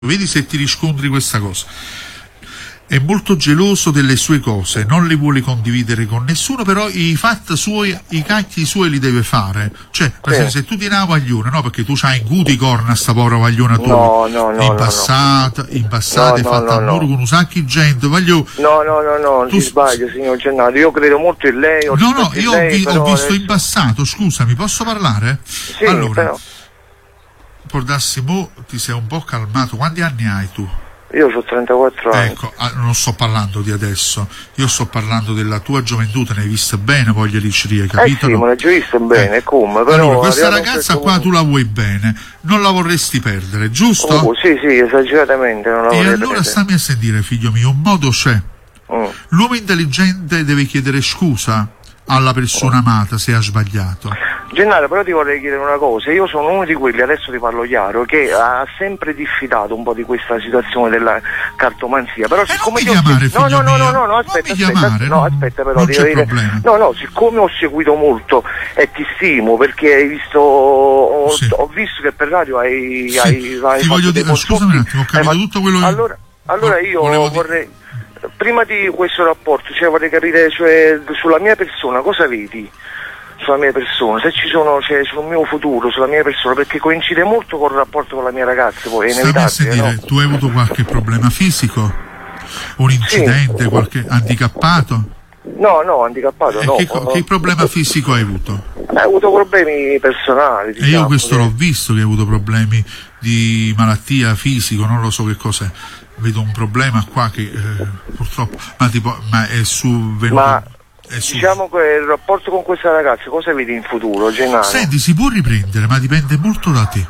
Vedi se ti riscontri questa cosa. È molto geloso delle sue cose, non le vuole condividere con nessuno, però i fatti suoi, i cacchi suoi li deve fare. Cioè, per esempio, se tu ti una vaglione, no, perché tu c'hai in cuti corna sta povera vagliona tua. No. In passato hai fatto amore con un sacco di gente, No, tu sbagli, signor Gennaro, io credo molto in lei. Io ho visto adesso... in passato, scusami, posso parlare? Sì, allora, però... Por darsi mo ti sei un po' calmato. Quanti anni hai tu? Io ho 34 anni. Ecco, non sto parlando di adesso, io sto parlando della tua gioventù, te ne hai vista bene, voglia diceria, capito? Sì, me l'ho già vista bene, come? Però allora, questa ragazza qua tu la vuoi bene, non la vorresti perdere, giusto? Sì, esageratamente non la vorrei perdere. E allora stammi a sentire, figlio mio, un modo c'è. L'uomo intelligente deve chiedere scusa alla persona amata se ha sbagliato. Gennaro, però ti vorrei chiedere una cosa, io sono uno di quelli, adesso ti parlo chiaro, che ha sempre diffidato un po' di questa situazione della cartomanzia, però siccome non mi chiamare, figlio mio. Aspetta, però non c'è problema. No, siccome ho seguito molto e ti stimo, perché hai visto ho visto che per radio hai ti voglio dire, scusami un attimo, ho capito tutto quello che allora io vorrei prima di questo rapporto, vorrei capire sulla mia persona cosa vedi? Sulla mia persona, se ci sono, sul mio futuro, sulla mia persona, perché coincide molto col rapporto con la mia ragazza, poi è inevitabile, no? Tu hai avuto qualche problema fisico? Un incidente, qualche handicappato? No, handicappato no. Che problema fisico hai avuto? Hai avuto problemi personali, diciamo. E io questo l'ho visto, che hai avuto problemi di malattia fisico, non lo so che cos'è. Vedo un problema qua che purtroppo, ma è venuto... Diciamo che il rapporto con questa ragazza, cosa vedi in futuro, Gennaro? Senti, si può riprendere, ma dipende molto da te.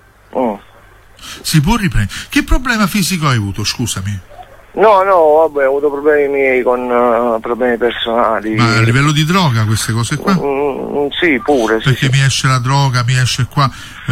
Si può riprendere. Che problema fisico hai avuto, scusami? No, vabbè, ho avuto problemi miei con problemi personali. Ma a livello di droga queste cose qua? Sì, pure. Perché mi esce la droga, mi esce qua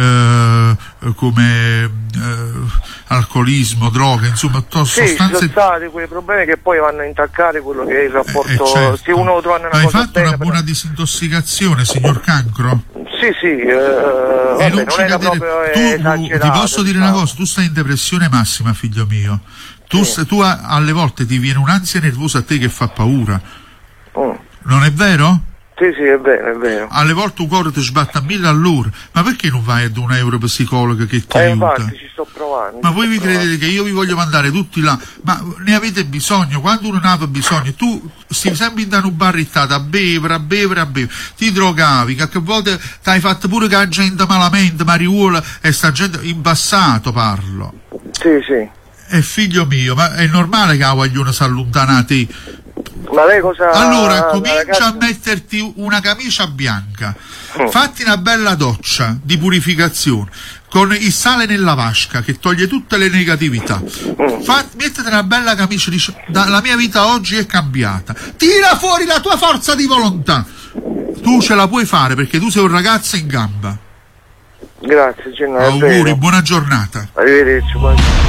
come alcolismo, droga, insomma, sostanze... Sì, sono stati quei problemi che poi vanno a intaccare quello che è il rapporto... certo. Se uno trova una Hai cosa fatto bene, una buona disintossicazione, signor Cancro? Sì, vabbè, non era proprio esagerato. Ti posso dire una cosa, tu stai in depressione massima, figlio mio. Tu alle volte ti viene un'ansia nervosa a te che fa paura. Non è vero? Sì, è vero. Alle volte un cuore ti sbatte a 1000 all'ora. Ma perché non vai ad un neuropsicologo che ti aiuta? Infatti ci sto provando. Ma voi vi credete che io vi voglio mandare tutti là? Ma ne avete bisogno? Quando uno ne ha bisogno, tu stai sempre in un barrittato a bere, ti drogavi, che volte ti hai fatto pure che la gente malamente, mariuola, e sta gente in passato parlo. Sì. Figlio mio, ma è normale che la guagliona si allontana da te? Ma lei cosa... Allora comincia a metterti una camicia bianca, fatti una bella doccia di purificazione con il sale nella vasca che toglie tutte le negatività, mettete una bella camicia, dice la mia vita oggi è cambiata, tira fuori la tua forza di volontà, tu ce la puoi fare perché tu sei un ragazzo in gamba. Grazie Gennaro. Auguri, buona giornata. Arrivederci.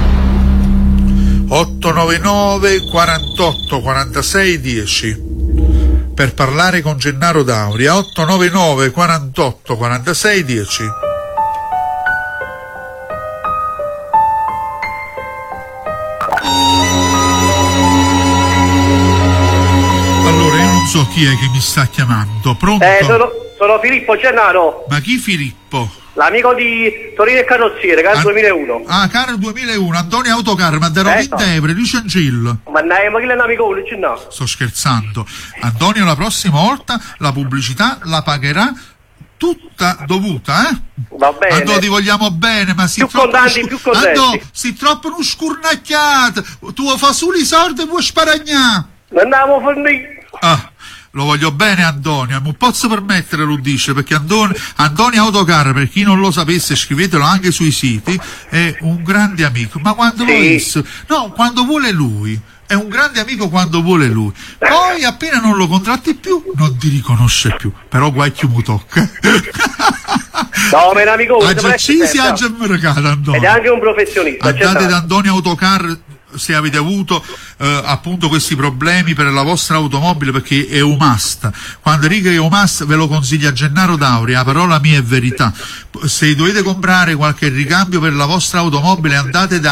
899 48 46 10 per parlare con Gennaro Dauria. 899 48 46 10. Allora io non so chi è che mi sta chiamando. Pronto? Sono Filippo Gennaro. Ma chi Filippo? L'amico di Torino e Carrozziere, Car 2001. Car 2001, Antonio Autocar, ma da Rovintevere, di Ciancillo. Ma che è l'amico, Gennaro? Sto scherzando. Antonio, la prossima volta la pubblicità la pagherà tutta dovuta, Va bene. Antonio, ti vogliamo bene, ma più contenti. Antonio, si troppo non scurnacchiate. Tu fa solo i soldi e vuoi sparagnare. Andiamo a farmi. Lo voglio bene Antonio, non posso permettere, lo dice, perché Antonio Autocar, per chi non lo sapesse, scrivetelo anche sui siti, è un grande amico, ma quando quando vuole lui, è un grande amico quando vuole lui, poi appena non lo contratti più, non ti riconosce più, però guai mi tocca. No, ma è un amico, si ha già mercato, Antonio. Ed è anche un professionista. Andate da Antonio Autocar se avete avuto appunto questi problemi per la vostra automobile, perché è un must. Quando dico è un must ve lo consiglia Gennaro Dauri, la parola mia è verità. Se dovete comprare qualche ricambio per la vostra automobile, andate da